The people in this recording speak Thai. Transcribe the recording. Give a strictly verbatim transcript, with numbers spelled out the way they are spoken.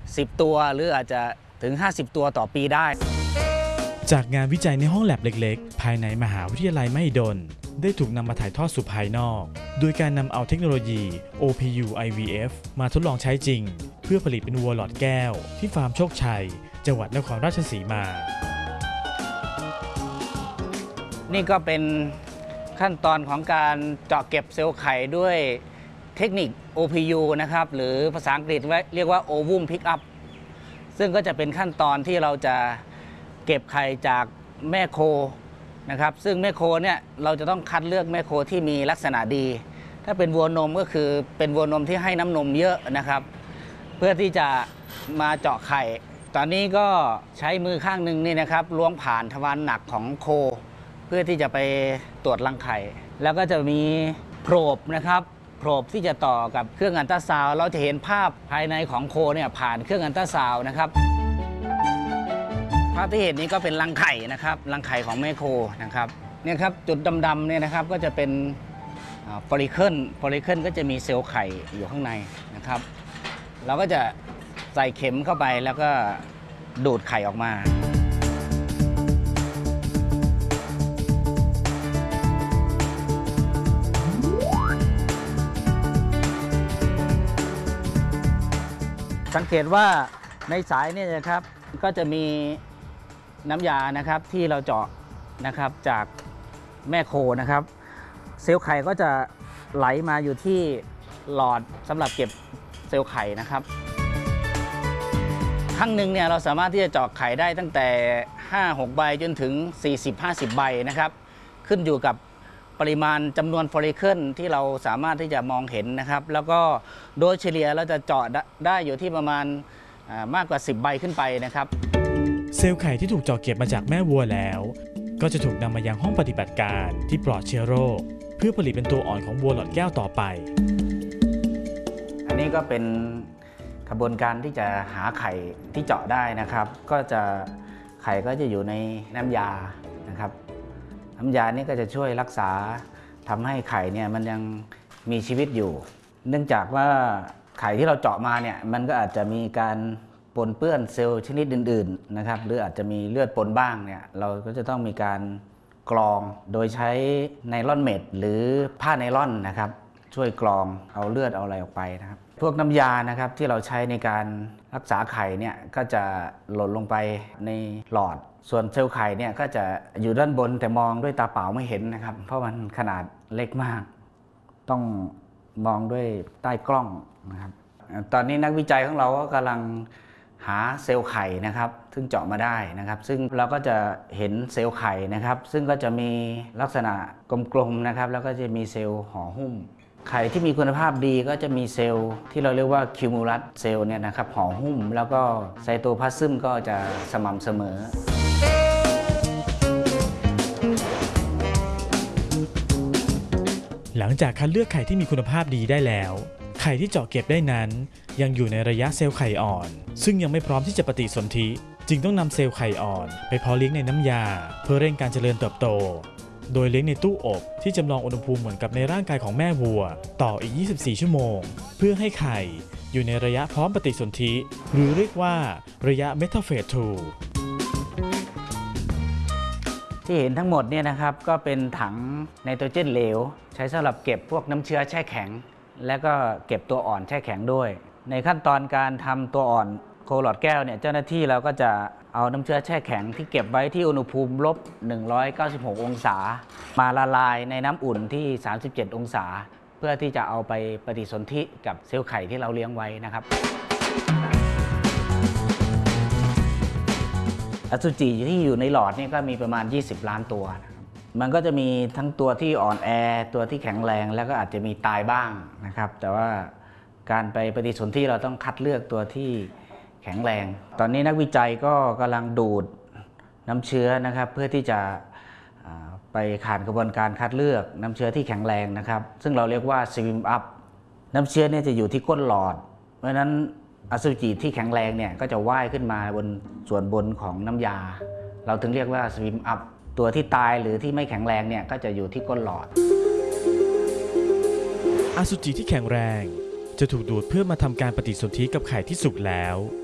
สิบตัวหรืออาจจะถึงห้าสิบตัวต่อปีได้จากงานวิจัยในห้องแลบเล็กๆภายในมหาวิทยาลัยมหิดลได้ถูกนำมาถ่ายทอดสู่ภายนอกโดยการนำเอาเทคโนโลยี โอ พี ยู ไอ วี เอฟ มาทดลองใช้จริงเพื่อผลิตเป็นวัวหลอดแก้วที่ฟาร์มโชคชัยจังหวัดนครราชสีมานี่ก็เป็นขั้นตอนของการเจาะเก็บเซลล์ไข่ด้วยเทคนิค โอ พี ยู นะครับหรือภาษาอังกฤษเรียกว่า Ovum Pickup ซึ่งก็จะเป็นขั้นตอนที่เราจะเก็บไข่จากแม่โคนะครับซึ่งแม่โคเนี่ยเราจะต้องคัดเลือกแม่โคที่มีลักษณะดีถ้าเป็นวัวนมก็คือเป็นวัวนมที่ให้น้ำนมเยอะนะครับเพื่อที่จะมาเจาะไข่ตอนนี้ก็ใช้มือข้างหนึ่งนี่นะครับล้วงผ่านทวารหนักของโคเพื่อที่จะไปตรวจรังไข่แล้วก็จะมีโพรบนะครับโพรบที่จะต่อกับเครื่องอัลตราซาวด์เราจะเห็นภาพภายในของโคเนี่ยผ่านเครื่องอัลตราซาวด์นะครับภาพที่เห็นนี้ก็เป็นรังไข่นะครับรังไข่ของแม่โคนะครับเนี่ยครับจุดดำๆเนี่ยนะครับก็จะเป็นฟอลิเคิลฟอลิเคิลก็จะมีเซลล์ไข่อยู่ข้างในนะครับเราก็จะใส่เข็มเข้าไปแล้วก็ดูดไข่ออกมาสังเกตว่าในสายเนี่ยนะครับก็จะมีน้ำยานะครับที่เราเจาะนะครับจากแม่โคนะครับเซลล์ไข่ก็จะไหลมาอยู่ที่หลอดสำหรับเก็บเซลล์ไข่นะครับครั้งหนึ่งเนี่ยเราสามารถที่จะเจาะไข่ได้ตั้งแต่ ห้าหก ใบจนถึง สี่สิบห้าสิบ ใบนะครับขึ้นอยู่กับปริมาณจำนวนฟอลิเคิลที่เราสามารถที่จะมองเห็นนะครับแล้วก็โดยเฉลี่ยเราจะเจาะได้อยู่ที่ประมาณมากกว่าสิบใบขึ้นไปนะครับเซลล์ไข่ที่ถูกเจาะเก็บมาจากแม่วัวแล้วก็จะถูกนำมายังห้องปฏิบัติการที่ปลอดเชื้อโรคเพื่อผลิตเป็นตัวอ่อนของวัวหลอดแก้วต่อไปอันนี้ก็เป็นกระบวนการที่จะหาไข่ที่เจาะได้นะครับก็จะไข่ก็จะอยู่ในน้ำยานะครับน้ำยานี้ก็จะช่วยรักษาทำให้ไข่เนี่ยมันยังมีชีวิตอยู่เนื่องจากว่าไข่ที่เราเจาะมาเนี่ยมันก็อาจจะมีการปนเปื้อนเซลล์ชนิดอื่นๆนะครับหรืออาจจะมีเลือดปนบ้างเนี่ยเราก็จะต้องมีการกรองโดยใช้ไนลอนเม็ดหรือผ้าไนลอนนะครับช่วยกรองเอาเลือดเอาอะไรออกไปนะครับพวกน้ำยานะครับที่เราใช้ในการรักษาไข่เนี่ยก็จะหล่นลงไปในหลอดส่วนเซลล์ไข่เนี่ยก็จะอยู่ด้านบนแต่มองด้วยตาเปล่าไม่เห็นนะครับเพราะมันขนาดเล็กมากต้องมองด้วยใต้กล้องนะครับตอนนี้นักวิจัยของเราก็กำลังหาเซลล์ไข่นะครับซึ่งเจาะมาได้นะครับซึ่งเราก็จะเห็นเซลล์ไข่นะครับซึ่งก็จะมีลักษณะกลมๆนะครับแล้วก็จะมีเซลล์ห่อหุ้มไข่ที่มีคุณภาพดีก็จะมีเซลล์ที่เราเรียกว่าคิวมูลัสเซลล์เนี่ยนะครับห่อหุ้มแล้วก็ไซโตพลาซึมก็จะสม่ำเสมอหลังจากคัดเลือกไข่ที่มีคุณภาพดีได้แล้วไข่ที่เจาะเก็บได้นั้นยังอยู่ในระยะเซลล์ไข่อ่อนซึ่งยังไม่พร้อมที่จะปฏิสนธิจึงต้องนำเซลล์ไข่อ่อนไปเพาะเลี้ยงในน้ำยาเพื่อเร่งการเจริญเติบโตโดยเลี้ยงในตู้อบที่จำลองอุณหภูมิเหมือนกับในร่างกายของแม่วัวต่ออีกยี่สิบสี่ชั่วโมงเพื่อให้ไข่อยู่ในระยะพร้อมปฏิสนธิหรือเรียกว่าระยะเมทาเฟสทูที่เห็นทั้งหมดเนี่ยนะครับก็เป็นถังไนโตรเจนเหลวใช้สำหรับเก็บพวกน้ำเชื้อแช่แข็งและก็เก็บตัวอ่อนแช่แข็งด้วยในขั้นตอนการทำตัวอ่อนโคหลอดแก้วเนี่ยเจ้าหน้าที่เราก็จะเอาน้ำเชื้อแช่แข็งที่เก็บไว้ที่อุณหภูมิลบหนึ่งร้อยเก้าสิบหกองศามาละลายในน้ำอุ่นที่สามสิบเจ็ดองศาเพื่อที่จะเอาไปปฏิสนธิกับเซลล์ไข่ที่เราเลี้ยงไว้นะครับอสุจิที่อยู่ในหลอดนี่ก็มีประมาณยี่สิบล้านตัวมันก็จะมีทั้งตัวที่อ่อนแอตัวที่แข็งแรงแล้วก็อาจจะมีตายบ้างนะครับแต่ว่าการไปปฏิสนธิเราต้องคัดเลือกตัวที่แข็งแรงตอนนี้นักวิจัยก็กำลังดูดน้ำเชื้อนะครับเพื่อที่จะไปผ่านกระบวนการคัดเลือกน้ำเชื้อที่แข็งแรงนะครับซึ่งเราเรียกว่า swim up น้ำเชื้อเนี่ยจะอยู่ที่ก้นหลอดเพราะฉะนั้นอสุจิที่แข็งแรงเนี่ยก็จะว่ายขึ้นมาบนส่วนบนของน้ำยาเราถึงเรียกว่า swim up ตัวที่ตายหรือที่ไม่แข็งแรงเนี่ยก็จะอยู่ที่ก้นหลอดอสุจิที่แข็งแรงจะถูกดูดเพื่อมาทำการปฏิสนธิกับไข่ที่สุกแล้ว